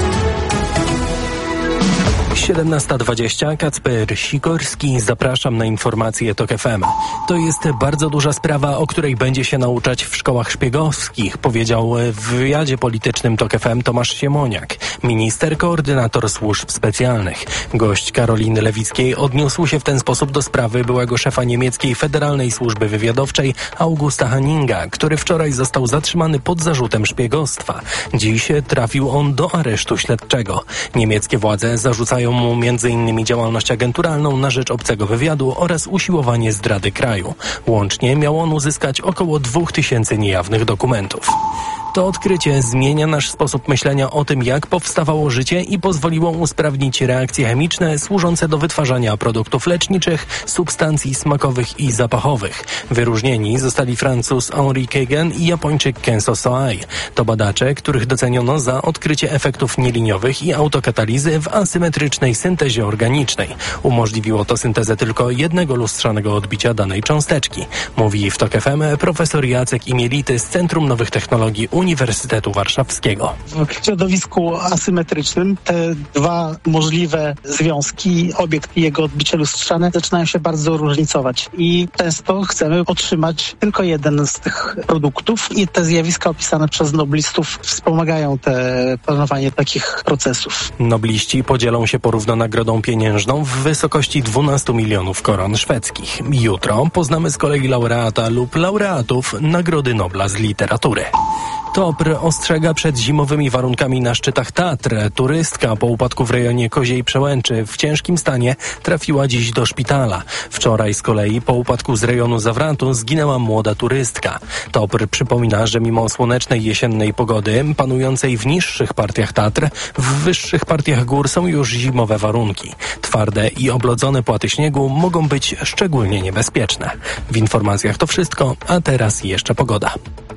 17:20, Kacper Sikorski, zapraszam na informacje TOK FM. To jest bardzo duża sprawa, o której będzie się nauczać w szkołach szpiegowskich, powiedział w wywiadzie politycznym TOK FM Tomasz Siemoniak, minister koordynator służb specjalnych. Gość Karoliny Lewickiej odniósł się w ten sposób do sprawy byłego szefa niemieckiej Federalnej Służby Wywiadowczej Augusta Hanninga, który wczoraj został zatrzymany pod zarzutem szpiegostwa. Dziś trafił on do aresztu śledczego. Niemieckie władze zarzucają mu m.in. działalność agenturalną na rzecz obcego wywiadu oraz usiłowanie zdrady kraju. Łącznie miał on uzyskać około 2000 niejawnych dokumentów. To odkrycie zmienia nasz sposób myślenia o tym, jak powstawało życie i pozwoliło usprawnić reakcje chemiczne służące do wytwarzania produktów leczniczych, substancji smakowych i zapachowych. Wyróżnieni zostali Francuz Henri Kagan i Japończyk Kenzo Soai. To badacze, których doceniono za odkrycie efektów nieliniowych i autokatalizy w asymetrycznej syntezie organicznej. Umożliwiło to syntezę tylko jednego lustrzanego odbicia danej cząsteczki. Mówi w TOK FM profesor Jacek Imielity z Centrum Nowych Technologii Uniwersytetu Warszawskiego. W środowisku asymetrycznym te dwa możliwe związki, obiekt i jego odbicie lustrzane, zaczynają się bardzo różnicować i często chcemy otrzymać tylko jeden z tych produktów i te zjawiska opisane przez noblistów wspomagają planowanie takich procesów. Nobliści podzielą się porówno nagrodą pieniężną w wysokości 12 milionów koron szwedzkich. Jutro poznamy z kolei laureata lub laureatów Nagrody Nobla z literatury. TOPR ostrzega przed zimowymi warunkami na szczytach Tatr. Turystka po upadku w rejonie Koziej Przełęczy w ciężkim stanie trafiła dziś do szpitala. Wczoraj z kolei po upadku z rejonu Zawratu zginęła młoda turystka. TOPR przypomina, że mimo słonecznej jesiennej pogody panującej w niższych partiach Tatr, w wyższych partiach gór są już zimowe warunki. Twarde i oblodzone płaty śniegu mogą być szczególnie niebezpieczne. W informacjach to wszystko, a teraz jeszcze pogoda.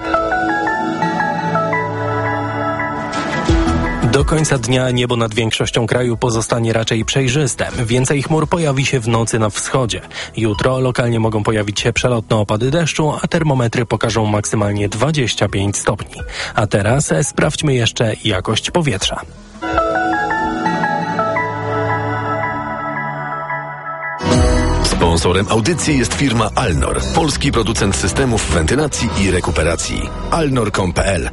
Do końca dnia niebo nad większością kraju pozostanie raczej przejrzyste. Więcej chmur pojawi się w nocy na wschodzie. Jutro lokalnie mogą pojawić się przelotne opady deszczu, a termometry pokażą maksymalnie 25 stopni. A teraz sprawdźmy jeszcze jakość powietrza. Sponsorem audycji jest firma Alnor, polski producent systemów wentylacji i rekuperacji. alnor.pl.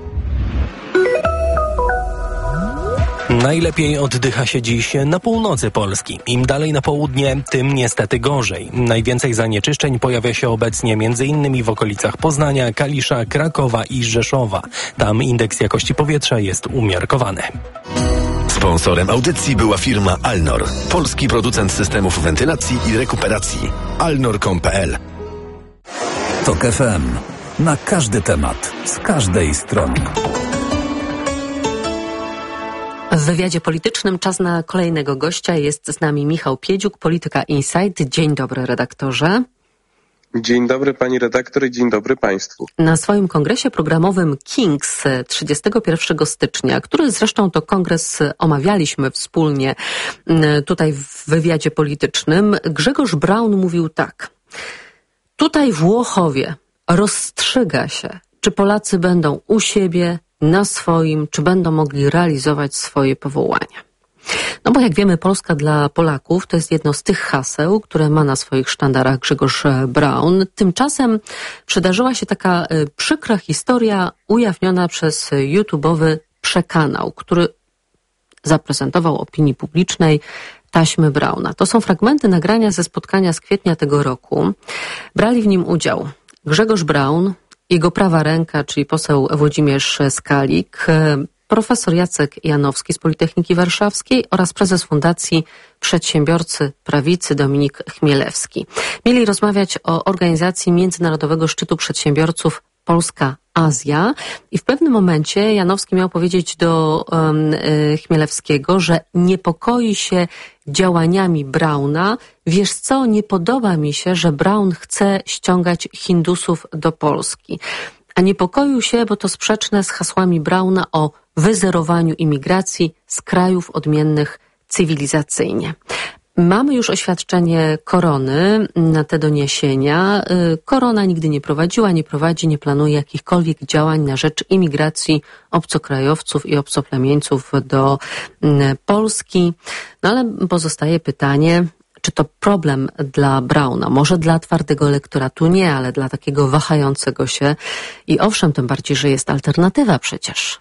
Najlepiej oddycha się dziś na północy Polski. Im dalej na południe, tym niestety gorzej. Najwięcej zanieczyszczeń pojawia się obecnie m.in. w okolicach Poznania, Kalisza, Krakowa i Rzeszowa. Tam indeks jakości powietrza jest umiarkowany. Sponsorem audycji była firma Alnor, polski producent systemów wentylacji i rekuperacji. alnor.pl. TOK FM. Na każdy temat, z każdej strony. W wywiadzie politycznym czas na kolejnego gościa. Jest z nami Michał Piedziuk, Polityka Insight. Dzień dobry, redaktorze. Dzień dobry pani redaktor i dzień dobry państwu. Na swoim kongresie programowym Kings 31 stycznia, który zresztą to kongres omawialiśmy wspólnie tutaj w wywiadzie politycznym, Grzegorz Braun mówił tak. Tutaj w Łochowie rozstrzyga się, czy Polacy będą u siebie, na swoim, czy będą mogli realizować swoje powołania. No bo jak wiemy, Polska dla Polaków to jest jedno z tych haseł, które ma na swoich sztandarach Grzegorz Braun. Tymczasem przydarzyła się taka przykra historia ujawniona przez YouTube'owy Przekanał, który zaprezentował opinii publicznej taśmy Brauna. To są fragmenty nagrania ze spotkania z kwietnia tego roku. Brali w nim udział Grzegorz Braun, jego prawa ręka, czyli poseł Włodzimierz Skalik, profesor Jacek Janowski z Politechniki Warszawskiej oraz prezes Fundacji Przedsiębiorcy Prawicy Dominik Chmielewski. Mieli rozmawiać o organizacji Międzynarodowego Szczytu Przedsiębiorców Polska-Azja i w pewnym momencie Janowski miał powiedzieć do Chmielewskiego, że niepokoi się działaniami Brauna. Wiesz co, nie podoba mi się, że Braun chce ściągać Hindusów do Polski. A niepokoił się, bo to sprzeczne z hasłami Brauna o wyzerowaniu imigracji z krajów odmiennych cywilizacyjnie. Mamy już oświadczenie Korony na te doniesienia. Korona nigdy nie prowadziła, nie prowadzi, nie planuje jakichkolwiek działań na rzecz imigracji obcokrajowców i obcoplemieńców do Polski. No ale pozostaje pytanie, czy to problem dla Brauna? Może dla twardego elektoratu nie, ale dla takiego wahającego się. I owszem, tym bardziej, że jest alternatywa przecież.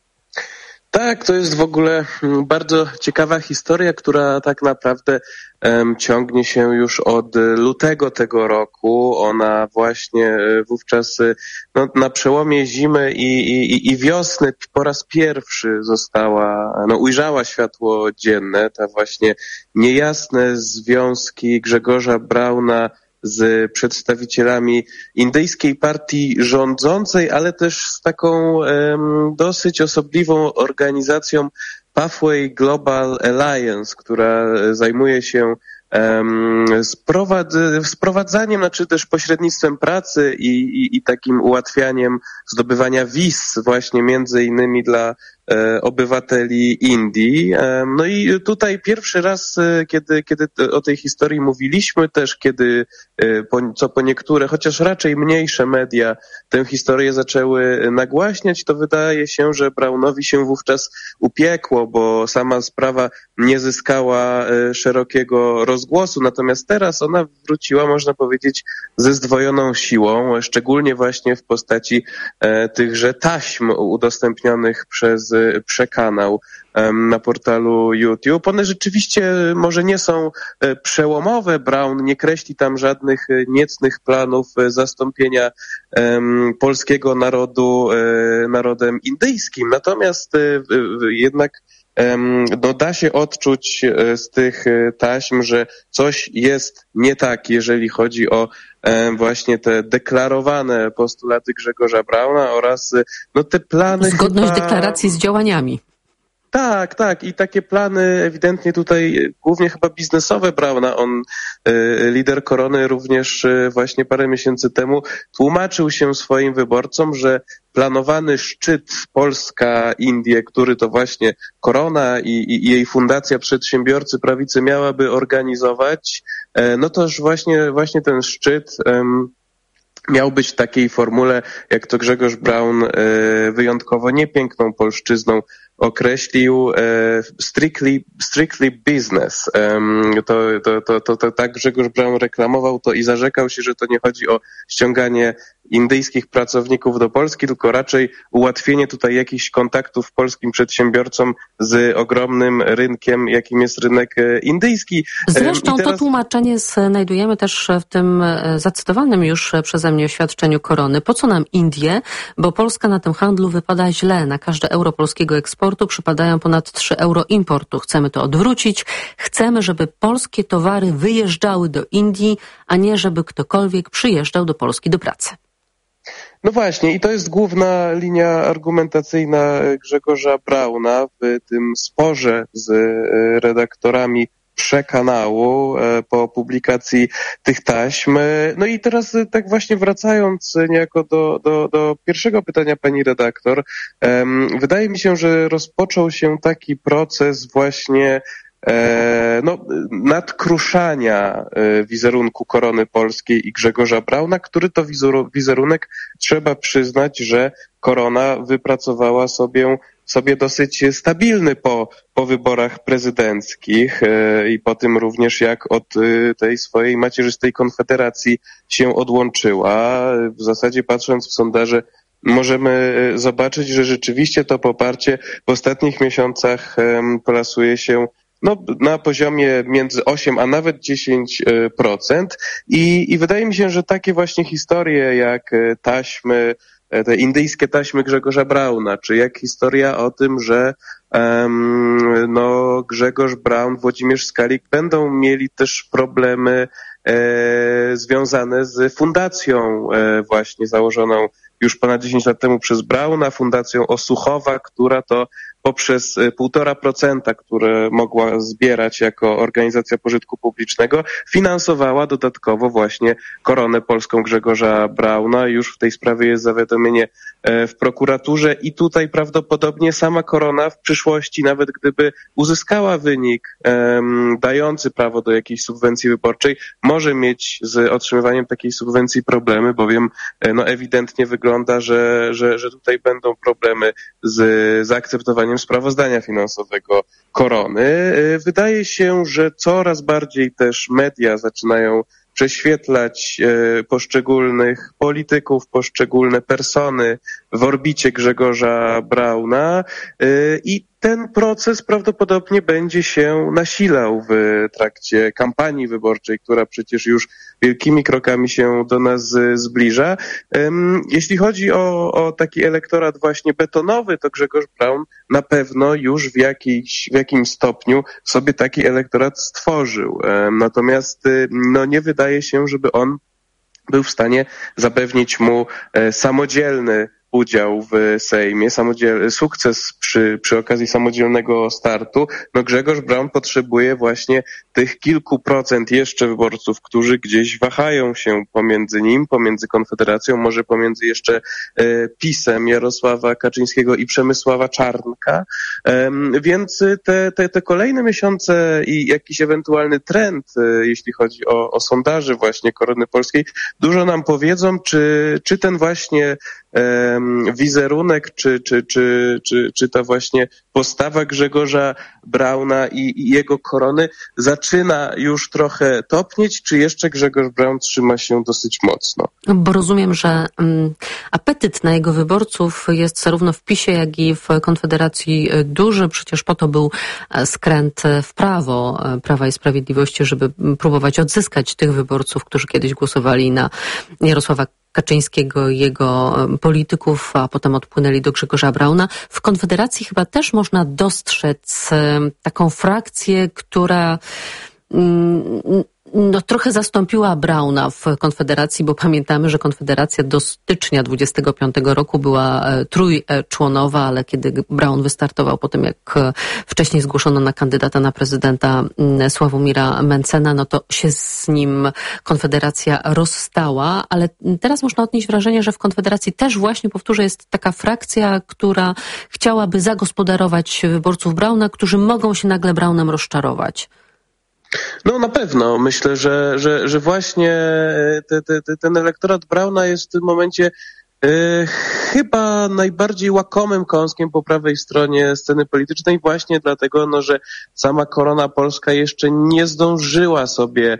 Tak, to jest w ogóle bardzo ciekawa historia, która tak naprawdę ciągnie się już od lutego tego roku. Ona właśnie wówczas na przełomie zimy i wiosny po raz pierwszy ujrzała światło dzienne. Ta właśnie niejasne związki Grzegorza Brauna z przedstawicielami indyjskiej partii rządzącej, ale też z taką dosyć osobliwą organizacją Pathway Global Alliance, która zajmuje się sprowadzaniem, znaczy też pośrednictwem pracy i takim ułatwianiem zdobywania wiz właśnie między innymi dla obywateli Indii. No i tutaj pierwszy raz, kiedy o tej historii mówiliśmy, też kiedy co po niektóre, chociaż raczej mniejsze media tę historię zaczęły nagłaśniać, to wydaje się, że Braunowi się wówczas upiekło, bo sama sprawa nie zyskała szerokiego rozgłosu. Natomiast teraz ona wróciła, można powiedzieć, ze zdwojoną siłą, szczególnie właśnie w postaci tychże taśm udostępnionych przez Przekanał na portalu YouTube. One rzeczywiście może nie są przełomowe. Braun nie kreśli tam żadnych niecnych planów zastąpienia polskiego narodu narodem indyjskim. Natomiast jednak da się odczuć z tych taśm, że coś jest nie tak, jeżeli chodzi o właśnie te deklarowane postulaty Grzegorza Brauna oraz te plany. Zgodność deklaracji z działaniami. Tak. I takie plany ewidentnie tutaj, głównie chyba biznesowe Brauna, on, lider Korony, również właśnie parę miesięcy temu tłumaczył się swoim wyborcom, że planowany szczyt Polska-Indie, który to właśnie Korona i jej Fundacja Przedsiębiorcy Prawicy miałaby organizować, no to już właśnie ten szczyt miał być w takiej formule, jak to Grzegorz Braun wyjątkowo niepiękną polszczyzną określił strictly business. To tak Grzegorz Braun reklamował to i zarzekał się, że to nie chodzi o ściąganie indyjskich pracowników do Polski, tylko raczej ułatwienie tutaj jakichś kontaktów polskim przedsiębiorcom z ogromnym rynkiem, jakim jest rynek indyjski. Zresztą to tłumaczenie znajdujemy też w tym zacytowanym już przeze mnie oświadczeniu Korony. Po co nam Indie? Bo Polska na tym handlu wypada źle. Na każde euro polskiego eksportu przypadają ponad 3 euro importu. Chcemy to odwrócić. Chcemy, żeby polskie towary wyjeżdżały do Indii, a nie żeby ktokolwiek przyjeżdżał do Polski do pracy. No właśnie, i to jest główna linia argumentacyjna Grzegorza Brauna w tym sporze z redaktorami Przekanału po publikacji tych taśm. No i teraz tak właśnie wracając niejako do pierwszego pytania pani redaktor, wydaje mi się, że rozpoczął się taki proces właśnie nadkruszania wizerunku Korony Polskiej i Grzegorza Brauna, który to wizerunek trzeba przyznać, że Korona wypracowała sobie dosyć stabilny po wyborach prezydenckich i po tym również jak od tej swojej macierzystej Konfederacji się odłączyła. W zasadzie patrząc w sondaże możemy zobaczyć, że rzeczywiście to poparcie w ostatnich miesiącach plasuje się na poziomie między 8 a nawet 10%. I wydaje mi się, że takie właśnie historie jak taśmy, te indyjskie taśmy Grzegorza Brauna, czy jak historia o tym, że Grzegorz Braun, Włodzimierz Skalik będą mieli też problemy związane z fundacją właśnie założoną już ponad 10 lat temu przez Brauna, Fundacją Osuchowa, która to poprzez 1,5%, które mogła zbierać jako organizacja pożytku publicznego, finansowała dodatkowo właśnie Koronę Polską Grzegorza Brauna. Już w tej sprawie jest zawiadomienie w prokuraturze i tutaj prawdopodobnie sama Korona w przyszłości, nawet gdyby uzyskała wynik dający prawo do jakiejś subwencji wyborczej, może mieć z otrzymywaniem takiej subwencji problemy, bowiem ewidentnie wygląda, że tutaj będą problemy z zaakceptowaniem sprawozdania finansowego Korony. Wydaje się, że coraz bardziej też media zaczynają prześwietlać poszczególnych polityków, poszczególne persony w orbicie Grzegorza Brauna i ten proces prawdopodobnie będzie się nasilał w trakcie kampanii wyborczej, która przecież już wielkimi krokami się do nas zbliża. Jeśli chodzi o taki elektorat właśnie betonowy, to Grzegorz Braun na pewno już w jakimś stopniu sobie taki elektorat stworzył. Natomiast nie wydaje się, żeby on był w stanie zapewnić mu samodzielny udział w Sejmie, sukces przy okazji samodzielnego startu. Grzegorz Braun potrzebuje właśnie tych kilku procent jeszcze wyborców, którzy gdzieś wahają się pomiędzy nim, pomiędzy Konfederacją, może pomiędzy jeszcze PiS-em Jarosława Kaczyńskiego i Przemysława Czarnka. Więc te kolejne miesiące i jakiś ewentualny trend, jeśli chodzi o sondaże właśnie Korony Polskiej, dużo nam powiedzą, czy ten właśnie wizerunek, czy ta właśnie postawa Grzegorza Brauna i jego Korony zaczyna już trochę topnieć, czy jeszcze Grzegorz Braun trzyma się dosyć mocno? Bo rozumiem, że apetyt na jego wyborców jest zarówno w PiS-ie, jak i w Konfederacji duży. Przecież po to był skręt w prawo Prawa i Sprawiedliwości, żeby próbować odzyskać tych wyborców, którzy kiedyś głosowali na Jarosława Kaczyńskiego i jego polityków, a potem odpłynęli do Grzegorza Brauna. W Konfederacji chyba też można dostrzec taką frakcję, która trochę zastąpiła Brauna w Konfederacji, bo pamiętamy, że Konfederacja do stycznia 25 roku była trójczłonowa, ale kiedy Braun wystartował po tym, jak wcześniej zgłoszono na kandydata na prezydenta Sławomira Mentzena, to się z nim Konfederacja rozstała, ale teraz można odnieść wrażenie, że w Konfederacji też właśnie, powtórzę, jest taka frakcja, która chciałaby zagospodarować wyborców Brauna, którzy mogą się nagle Braunem rozczarować. Na pewno. Myślę, że właśnie ten elektorat Brauna jest w tym momencie Chyba najbardziej łakomym kąskiem po prawej stronie sceny politycznej właśnie dlatego, że sama Korona Polska jeszcze nie zdążyła sobie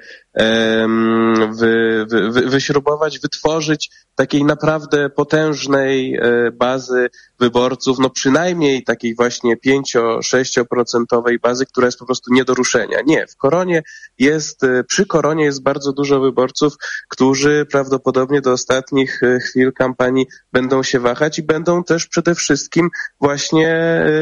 wyśrubować, wytworzyć takiej naprawdę potężnej bazy wyborców, przynajmniej takiej właśnie 5-6% bazy, która jest po prostu nie do ruszenia. Nie, przy Koronie jest bardzo dużo wyborców, którzy prawdopodobnie do ostatnich chwil kampanii będą się wahać i będą też przede wszystkim właśnie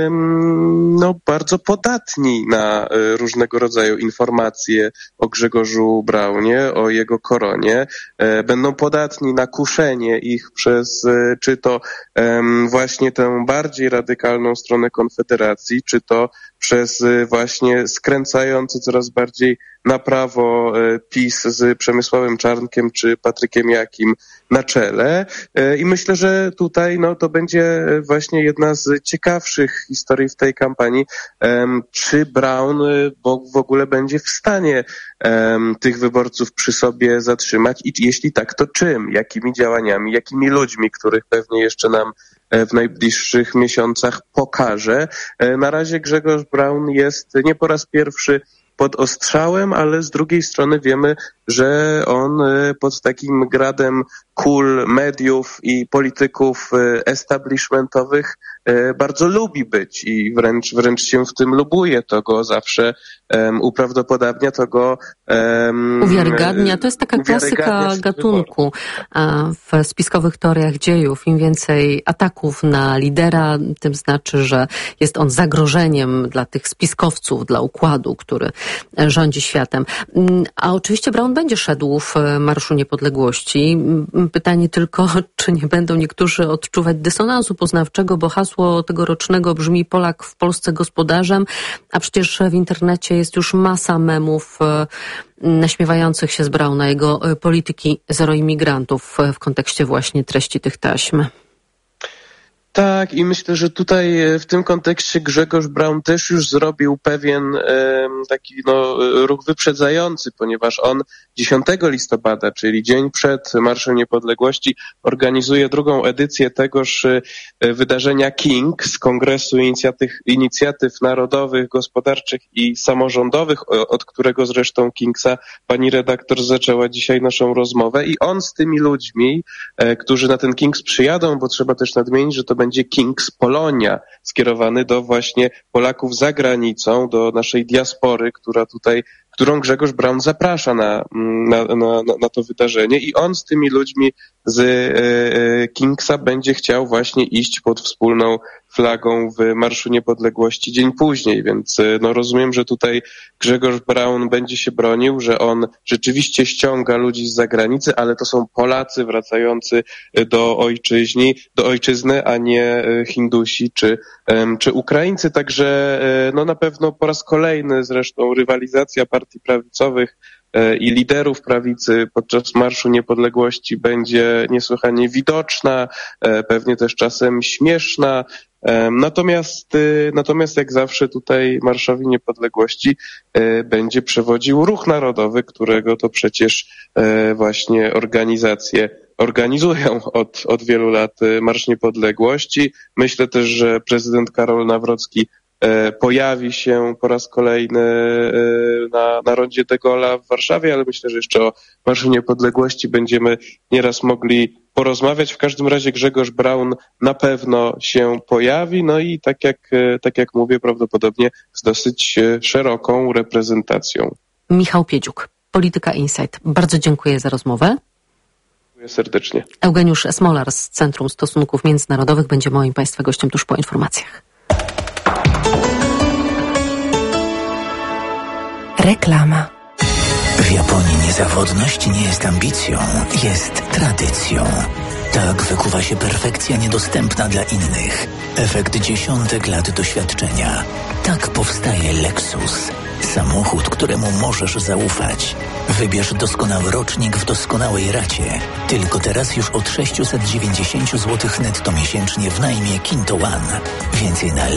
bardzo podatni na różnego rodzaju informacje o Grzegorzu Braunie, o jego Koronie. Będą podatni na kuszenie ich przez czy to właśnie tę bardziej radykalną stronę Konfederacji, czy to przez właśnie skręcający coraz bardziej na prawo PiS z Przemysławem Czarnkiem czy Patrykiem Jakim na czele. I myślę, że tutaj to będzie właśnie jedna z ciekawszych historii w tej kampanii, czy Braun w ogóle będzie w stanie tych wyborców przy sobie zatrzymać i jeśli tak, to czym, jakimi działaniami, jakimi ludźmi, których pewnie jeszcze nam w najbliższych miesiącach pokaże. Na razie Grzegorz Braun jest nie po raz pierwszy pod ostrzałem, ale z drugiej strony wiemy, że on pod takim gradem kul mediów i polityków establishmentowych bardzo lubi być i wręcz się w tym lubuje. To go zawsze uprawdopodobnia, to go uwiarygadnia. To jest taka klasyka gatunku w spiskowych teoriach dziejów. Im więcej ataków na lidera, tym znaczy, że jest on zagrożeniem dla tych spiskowców, dla układu, który rządzi światem. A oczywiście Braun będzie szedł w Marszu Niepodległości. Pytanie tylko, czy nie będą niektórzy odczuwać dysonansu poznawczego, bo hasło tegorocznego brzmi Polak w Polsce gospodarzem, a przecież w internecie jest już masa memów naśmiewających się z Brauna, jego polityki zero imigrantów w kontekście właśnie treści tych taśm. Tak, i myślę, że tutaj w tym kontekście Grzegorz Braun też już zrobił pewien taki ruch wyprzedzający, ponieważ on 10 listopada, czyli dzień przed Marszem Niepodległości, organizuje drugą edycję tegoż wydarzenia Kings, Kongresu Inicjatyw Narodowych, Gospodarczych i Samorządowych, od którego zresztą Kingsa pani redaktor zaczęła dzisiaj naszą rozmowę i on z tymi ludźmi, którzy na ten Kings przyjadą, bo trzeba też nadmienić, że to będzie Kings Polonia, skierowany do właśnie Polaków za granicą, do naszej diaspory, którą Grzegorz Braun zaprasza na to wydarzenie i on z tymi ludźmi z Kingsa będzie chciał właśnie iść pod wspólną flagą w Marszu Niepodległości dzień później, więc rozumiem, że tutaj Grzegorz Braun będzie się bronił, że on rzeczywiście ściąga ludzi z zagranicy, ale to są Polacy wracający do ojczyzny, a nie Hindusi czy Ukraińcy, także na pewno po raz kolejny zresztą rywalizacja partii prawicowych i liderów prawicy podczas Marszu Niepodległości będzie niesłychanie widoczna, pewnie też czasem śmieszna. Natomiast jak zawsze tutaj Marszowi Niepodległości będzie przewodził Ruch Narodowy, którego to przecież właśnie organizacje organizują od wielu lat Marsz Niepodległości. Myślę też, że prezydent Karol Nawrocki pojawi się po raz kolejny na rondzie de Gaulle'a w Warszawie, ale myślę, że jeszcze o Marszu Niepodległości będziemy nieraz mogli porozmawiać. W każdym razie Grzegorz Braun na pewno się pojawi, i tak jak mówię, prawdopodobnie z dosyć szeroką reprezentacją. Michał Piedziuk, Polityka Insight. Bardzo dziękuję za rozmowę. Dziękuję serdecznie. Eugeniusz Smolar z Centrum Stosunków Międzynarodowych będzie moim Państwa gościem tuż po informacjach. Reklama. W Japonii niezawodność nie jest ambicją, jest tradycją. Tak wykuwa się perfekcja niedostępna dla innych. Efekt dziesiątek lat doświadczenia. Tak powstaje Lexus. Samochód, któremu możesz zaufać. Wybierz doskonały rocznik w doskonałej racie. Tylko teraz już od 690 zł netto miesięcznie w najmie Kinto One. Więcej na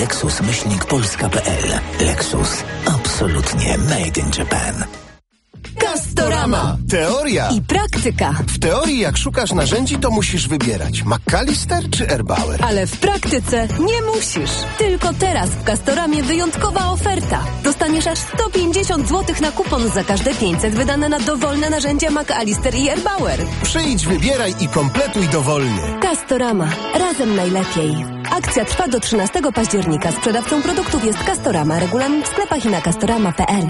lexus-polska.pl. Lexus. Absolutnie made in Japan. Castorama. Teoria i praktyka. W teorii, jak szukasz narzędzi, to musisz wybierać McAllister czy Erbauer. Ale w praktyce nie musisz. Tylko teraz w Castoramie wyjątkowa oferta. Dostaniesz aż 150 zł na kupon za każde 500 wydane na dowolne narzędzia McAllister i Erbauer. Przyjdź, wybieraj i kompletuj dowolnie. Castorama. Razem najlepiej. Akcja trwa do 13 października. Sprzedawcą produktów jest Castorama. Regulamin w sklepach i na castorama.pl.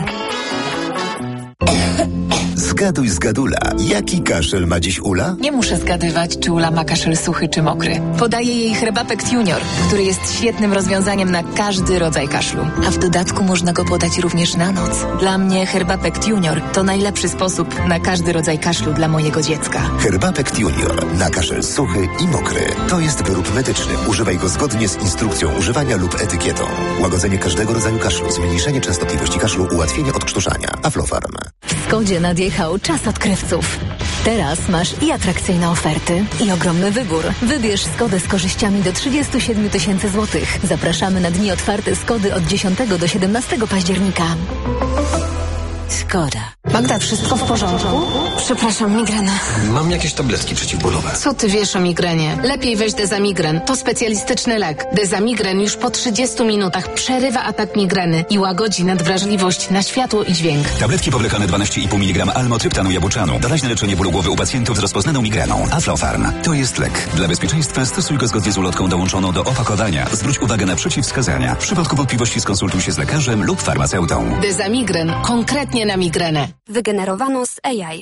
Zgaduj z Gadula. Jaki kaszel ma dziś Ula? Nie muszę zgadywać, czy Ula ma kaszel suchy czy mokry. Podaję jej Herbapekt Junior, który jest świetnym rozwiązaniem na każdy rodzaj kaszlu. A w dodatku można go podać również na noc. Dla mnie Herbapekt Junior to najlepszy sposób na każdy rodzaj kaszlu dla mojego dziecka. Herbapekt Junior na kaszel suchy i mokry. To jest wyrób medyczny. Używaj go zgodnie z instrukcją używania lub etykietą. Łagodzenie każdego rodzaju kaszlu, zmniejszenie częstotliwości kaszlu, ułatwienie odkrztuszania. Aflofarm. W Skodzie nadjechał czas odkrywców. Teraz masz i atrakcyjne oferty, i ogromny wybór. Wybierz Skodę z korzyściami do 37 000 złotych. Zapraszamy na dni otwarte Skody od 10 do 17 października. Skoda. Magda, wszystko w porządku? Przepraszam, migrena. Mam jakieś tabletki przeciwbólowe. Co ty wiesz o migrenie? Lepiej weź Dezamigren. To specjalistyczny lek. Dezamigren już po 30 minutach przerywa atak migreny i łagodzi nadwrażliwość na światło i dźwięk. Tabletki powlekane 12,5 mg almotryptanu jabłczanu. Doraźne leczenie bólu głowy u pacjentów z rozpoznaną migreną. Aflofarm. To jest lek. Dla bezpieczeństwa stosuj go zgodnie z ulotką dołączoną do opakowania. Zwróć uwagę na przeciwwskazania. W przypadku wątpliwości skonsultuj się z lekarzem lub farmaceutą. Dezamigren. Konkretnie na migrenę. Wygenerowano z AI.